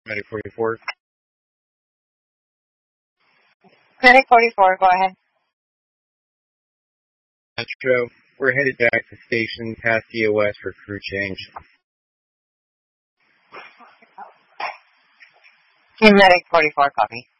Medic 44. Medic 44, go ahead. Metro, we're headed back to station past EOS for crew change. Medic 44, copy.